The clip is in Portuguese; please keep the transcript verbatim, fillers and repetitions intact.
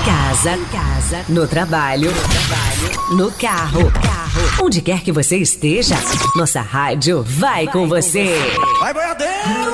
casa, em casa, no trabalho, no trabalho, no carro, carro, onde quer que você esteja, nossa rádio vai, vai com você. Vai, boiadeiro!